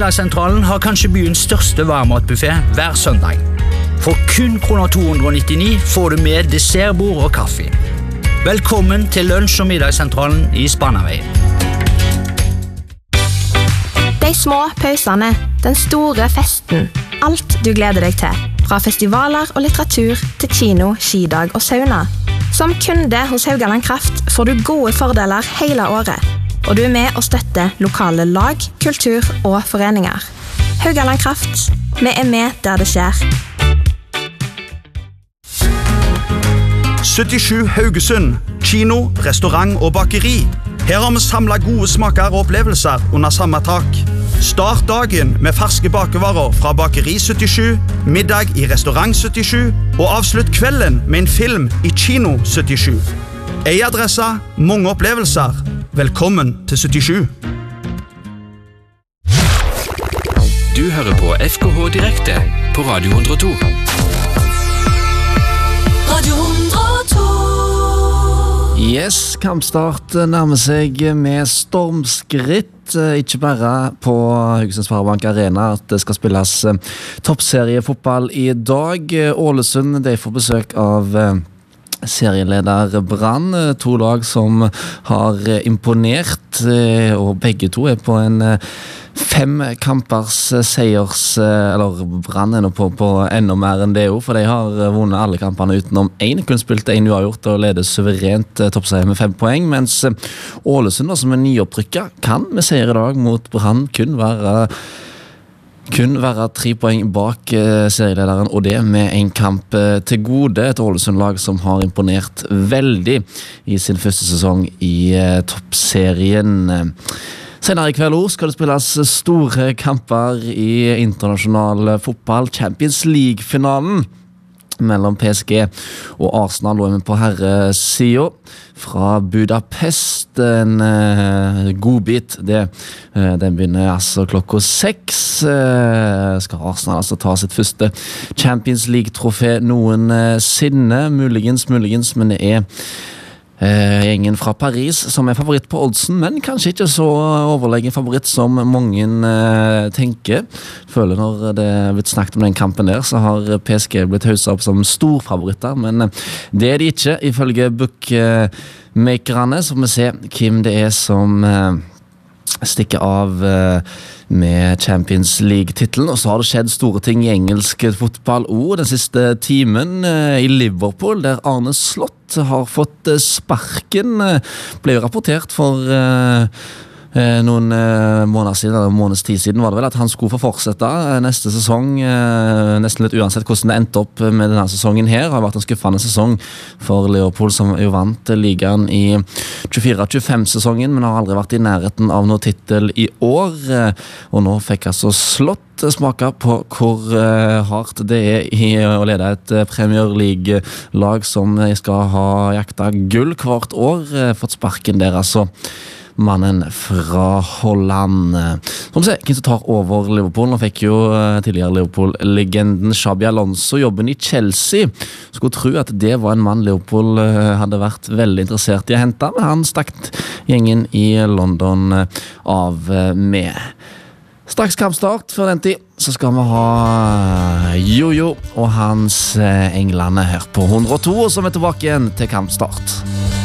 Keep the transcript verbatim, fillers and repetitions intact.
Middagssentralen har kanskje byens største varmmatbuffet hver søndag. For kun kroner to hundre nittini får du med dessertbord og kaffe. Velkommen til lunsj- og middagssentralen i Spannaveien. De små pausene, den store festen, alt du gleder deg til. Fra festivaler og litteratur til kino, skidag og sauna. Som kunde hos Haugaland Kraft får du gode fordeler hele året. Og du er med og støtter lokale lag, kultur og foreninger. Haugaland Kraft, vi er med der det skjer. syttisju Haugesund, kino, restaurant og bakeri. Her har vi samlet gode smaker og opplevelser under samme tak. Start dagen med ferske bakevarer fra Bakeri syttisju, middag i Restaurant syttisju, og avslutt kvelden med en film i Kino syttisju. En adresse, mange opplevelser. Velkommen til syttisju. Du hører på F K H Direkte på Radio hundre og to. Radio hundre og to. Yes, kampstart nærmer seg med stormskritt, ikke bare på Haugesund Sparebank Arena at det skal spilles toppseriefotball i dag. Ålesund, de får besøk av serieleder Brann, to lag som har imponert, og begge to er på en fem kampers seiers, eller Brann er nå på, på enda mer enn det jo, for de har vunnet alle kampene utenom en, kun spilt en uavgjort og leder suverent toppseier med fem poeng, mens Ålesund, som er nyopprykket, kan med seier i dag mot Brann kun være kun være tre poeng bak serielederen, og det med en kamp til gode. Et Ålesund-lag som har imponert veldig i sin første sesong i toppserien. Senere i kveld også skal det spilles store kamper i internasjonal fotball. Champions League-finalen mellom P S G og Arsenal lå med på herresiden fra Budapest. En uh, godbit det. Uh, den begynner altså klokka seks. Uh, skal Arsenal altså ta sitt første Champions League-trofé noensinne. Muligens, muligens, men det er Uh, gjengen fra Paris som er favoritt på oddsen, men kanskje ikke så overlegen favoritt som mange uh, tenker. Føler når det er blitt snakket om den kampen der, så har P S G blitt hauset opp som storfavoritter, men uh, det er de ikke, ifølge bookmakerne. Så får vi se hvem det er som uh, stikker av uh, med Champions League-titlen. Og så har det skjedd store ting i engelsk fotball også den siste timen uh, i Liverpool, der Arne Slott har fått sparken. Ble jo rapportert for uh, noen uh, måneder siden, eller måneds tid siden var det vel, at han skulle få fortsette uh, neste sesong, uh, nesten litt uansett hvordan det endte opp med denne sesongen her. Det har vært en skuffende sesong for Liverpool, som jo vant ligaen i tjuefire tjuefem sesongen, men har aldri vært i nærheten av noe titel i år, uh, og nå fikk altså Slott smake på hvor uh, hardt det er i å lede et uh, Premier League-lag som skal ha jakta gull hvert år. Uh, fått sparken der, altså. Mannen fra Holland. Så må vi se hvem som tar over Liverpool. Nå fikk jo uh, tidligere Liverpool-legenden Xabi Alonso jobben i Chelsea. Skulle tro at det var en mann Liverpool uh, hadde vært veldig interessert i å hente, men han stakk gjengen i London uh, av uh, med. Straks kampstart, før den tid, så skal vi ha Jojo og hans Englene her på hundre og to, og så er vi tilbake igjen til kampstart.